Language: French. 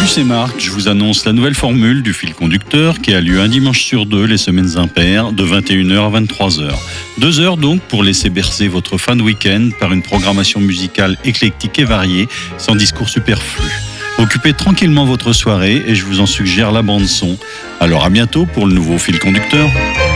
c'est Marc, je vous annonce la nouvelle formule du fil conducteur qui a lieu un dimanche sur deux les semaines impaires de 21h à 23h. 2 heures donc pour laisser bercer votre fin de week-end par une programmation musicale éclectique et variée sans discours superflu. Occupez tranquillement votre soirée et je vous en suggère la bande son. Alors à bientôt pour le nouveau fil conducteur.